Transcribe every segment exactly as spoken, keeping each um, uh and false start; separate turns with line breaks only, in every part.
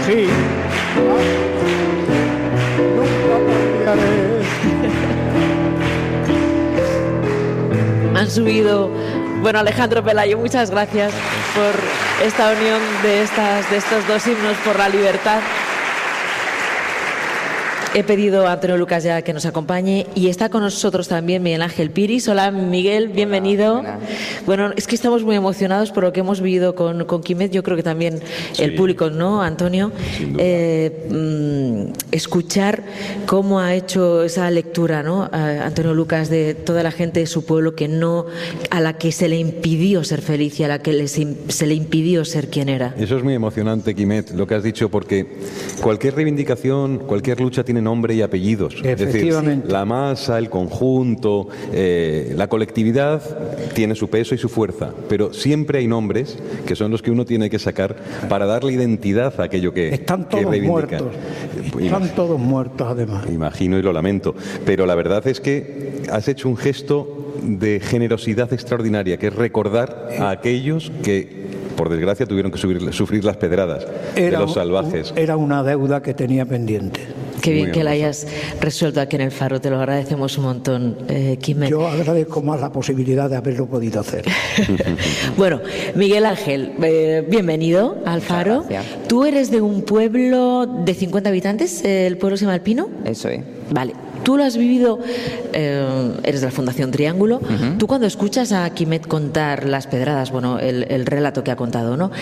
Sí. Nunca cambiaré.
Han subido. Bueno, Alejandro Pelayo, muchas gracias por esta unión de, estas, de estos dos himnos por la libertad. He pedido a Antonio Lucas ya que nos acompañe y está con nosotros también Miguel Ángel Piris. Hola Miguel, bienvenido. Hola, bueno, es que estamos muy emocionados por lo que hemos vivido con, con Quimet, yo creo que también sí. El público, ¿no, Antonio? Eh, mm, escuchar cómo ha hecho esa lectura, ¿no? A Antonio Lucas, de toda la gente de su pueblo que no, a la que se le impidió ser feliz y a la que les, se le impidió ser quien era.
Eso es muy emocionante, Quimet, lo que has dicho, porque cualquier reivindicación, cualquier lucha tiene nombre y apellidos. Es decir, la masa, el conjunto, eh, la colectividad tiene su peso y su fuerza, pero siempre hay nombres que son los que uno tiene que sacar para darle identidad a aquello que,
Están
que
todos
reivindica.
muertos. Están todos muertos, además.
Imagino y lo lamento, pero la verdad es que has hecho un gesto de generosidad extraordinaria, que es recordar a aquellos que, por desgracia, tuvieron que subir, sufrir las pedradas
era
de los salvajes.
Un, era una deuda que tenía pendiente.
Qué bien que la hayas resuelto aquí en el Faro, te lo agradecemos un montón, eh, Quimet.
Yo agradezco más la posibilidad de haberlo podido hacer.
Bueno, Miguel Ángel, eh, bienvenido al Faro. Tú eres de un pueblo de cincuenta habitantes, el pueblo se llama El Pino.
Eso es.
Vale. Tú lo has vivido, eh, eres de la Fundación Triángulo. Uh-huh. Tú cuando escuchas a Quimet contar las pedradas, bueno, el, el relato que ha contado, ¿no?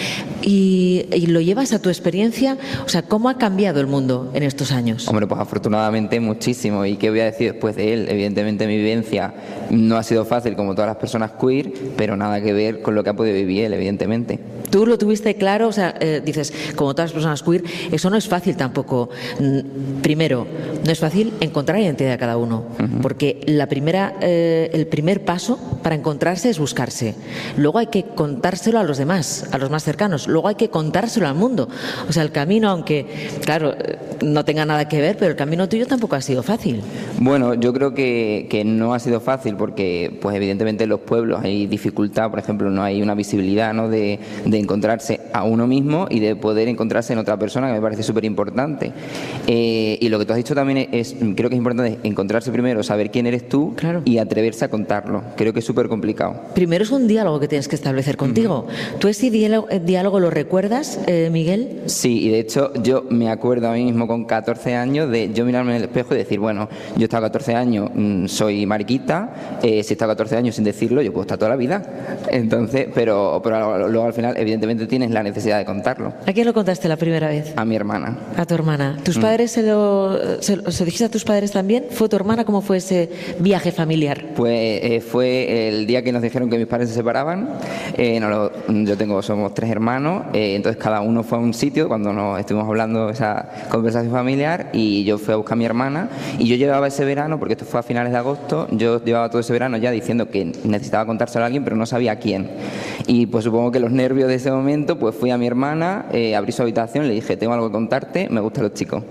Y, y lo llevas a tu experiencia, o sea, ¿cómo ha cambiado el mundo en estos años?
Hombre, pues afortunadamente muchísimo. ¿Y qué voy a decir después de él? Evidentemente mi vivencia no ha sido fácil como todas las personas queer, pero nada que ver con lo que ha podido vivir él, evidentemente.
Tú lo tuviste claro, o sea, eh, dices, como todas las personas queer, eso no es fácil tampoco. Primero, no es fácil encontrar identidad de cada uno, uh-huh. porque la primera, eh, el primer paso para encontrarse es buscarse. Luego hay que contárselo a los demás, a los más cercanos. Luego hay que contárselo al mundo. O sea, el camino, aunque, claro, no tenga nada que ver, pero el camino tuyo tampoco ha sido fácil.
Bueno, yo creo que, que no ha sido fácil porque, pues evidentemente en los pueblos hay dificultad, por ejemplo, no hay una visibilidad, ¿no? de, de encontrarse a uno mismo y de poder encontrarse en otra persona, que me parece súper importante. Eh, y lo que tú has dicho también es, creo que es importante encontrarse primero, saber quién eres tú, claro. y atreverse a contarlo. Creo que es súper complicado.
Primero es un diálogo que tienes que establecer contigo. Uh-huh. ¿Tú ese diálogo, diálogo lo recuerdas, eh, Miguel?
Sí, y de hecho yo me acuerdo a mí mismo con catorce años de yo mirarme en el espejo y decir, bueno, yo he estado catorce años, mmm, soy mariquita, eh, si he estado catorce años sin decirlo, yo puedo estar toda la vida. Entonces, pero, pero luego al final, evidentemente tienes la necesidad de contarlo.
¿A quién lo contaste la primera vez?
A mi hermana.
A tu hermana. ¿Tus mm. padres se lo, se lo se dijiste a tus padres también? ¿Fue tu hermana? ¿Cómo fue ese viaje familiar?
Pues eh, fue el día que nos dijeron que mis padres se separaban. Eh, no lo, yo tengo, somos tres hermanos, eh, entonces cada uno fue a un sitio cuando nos estuvimos hablando esa conversación familiar y yo fui a buscar a mi hermana y yo llevaba ese verano, porque esto fue a finales de agosto, yo llevaba todo ese verano ya diciendo que necesitaba contárselo a alguien, pero no sabía a quién. Y pues supongo que los nervios de ese momento, pues fui a mi hermana, eh, abrí su habitación, le dije, tengo algo que contarte, me gustan los chicos.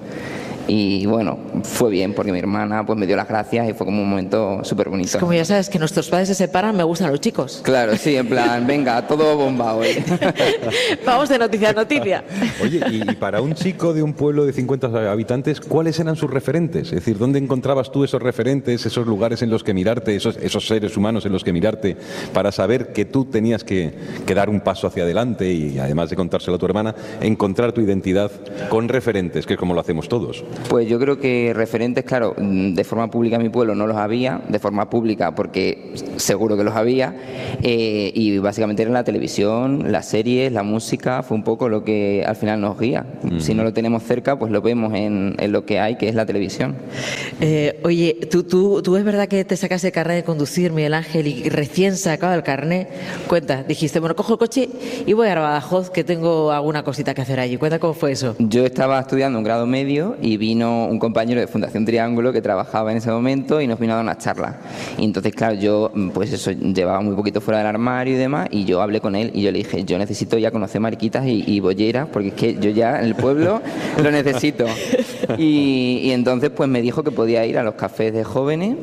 Y bueno, fue bien porque mi hermana pues me dio las gracias y fue como un momento súper bonito.
Como ya sabes que nuestros padres se separan, me gustan los chicos.
Claro, sí, en plan, venga, todo bomba hoy.
Vamos de noticia a noticia.
Oye, y para un chico de un pueblo de cincuenta habitantes, ¿cuáles eran sus referentes? Es decir, ¿dónde encontrabas tú esos referentes, esos lugares en los que mirarte, esos, esos seres humanos en los que mirarte, para saber que tú tenías que, que dar un paso hacia adelante y, además de contárselo a tu hermana, encontrar tu identidad con referentes, que es como lo hacemos todos?
Pues yo creo que referentes, claro, de forma pública en mi pueblo no los había, de forma pública porque seguro que los había, eh, y básicamente era la televisión, las series, la música, fue un poco lo que al final nos guía. Mm. Si no lo tenemos cerca, pues lo vemos en, en lo que hay, que es la televisión.
Eh, oye, ¿tú, tú, tú es verdad que te sacaste el carnet de conducir, Miguel Ángel, y recién sacado el carnet? Cuenta, dijiste, bueno, cojo el coche y voy a Badajoz, que tengo alguna cosita que hacer allí. Cuenta cómo fue eso.
Yo estaba estudiando un grado medio y vino un compañero de Fundación Triángulo que trabajaba en ese momento y nos vino a dar una charla. Y entonces, claro, yo pues eso llevaba muy poquito fuera del armario y demás, y yo hablé con él y yo le dije, yo necesito ya conocer mariquitas y, y bolleras, porque es que yo ya en el pueblo lo necesito. Y, y entonces pues me dijo que podía ir a los cafés de jóvenes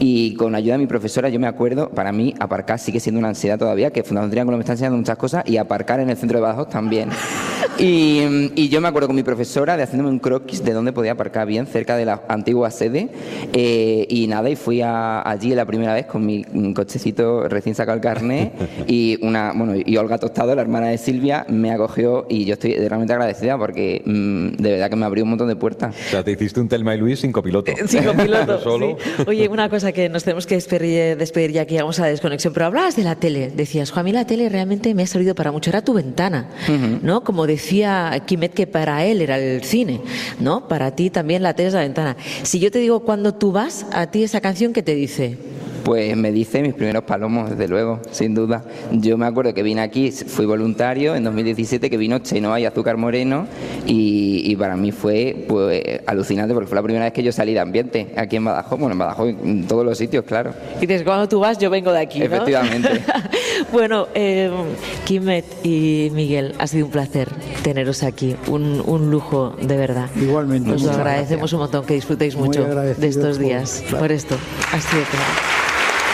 y con ayuda de mi profesora, yo me acuerdo, para mí aparcar sigue siendo una ansiedad todavía, que Fundación Triángulo me está enseñando muchas cosas, y aparcar en el centro de Badajoz también. Y, y yo me acuerdo con mi profesora de haciéndome un croquis de dónde podía aparcar bien, cerca de la antigua sede, eh, y nada, y fui a, allí la primera vez con mi cochecito recién sacado el carnet, y una, bueno, y Olga Tostado, la hermana de Silvia, me acogió, y yo estoy realmente agradecida porque mmm, de verdad que me abrió un montón de puertas.
O sea, te hiciste un Telma y Luis sin copiloto.
Sin copiloto,
solo.
Sí. Oye, una cosa que nos tenemos que despedir, despedir ya que llegamos a la desconexión, pero hablabas de la tele, decías, Juan, a mí la tele realmente me ha servido para mucho, era tu ventana, uh-huh. ¿no? Como decía Quimet, que para él era el cine, ¿no? Para ti también la tele es la ventana. Si yo te digo cuando tú vas, a ti esa canción, ¿qué te dice?
Pues me dice mis primeros palomos, desde luego, sin duda. Yo me acuerdo que vine aquí, fui voluntario en dos mil diecisiete, que vino Chenoa y Azúcar Moreno, y, y para mí fue pues, alucinante, porque fue la primera vez que yo salí de ambiente aquí en Badajoz, bueno, en Badajoz, en todos los sitios, claro.
Y dices, cuando tú vas, yo vengo de aquí, ¿no?
Efectivamente.
Bueno, eh, Quimet y Miguel, ha sido un placer teneros aquí, un, un lujo de verdad.
Igualmente.
Os lo agradecemos gracias. un montón, que disfrutéis mucho de estos días, por, claro. por esto. Ha sido claro.